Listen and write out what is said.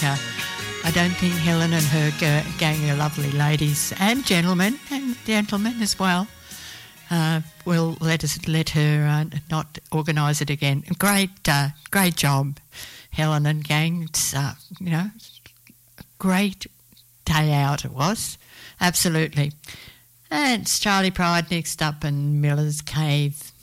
I don't think Helen and her gang of lovely ladies and gentlemen as well will let her not organise it again. Great job, Helen and gang. It's great day out it was, absolutely. And it's Charlie Pride next up and Miller's Cave.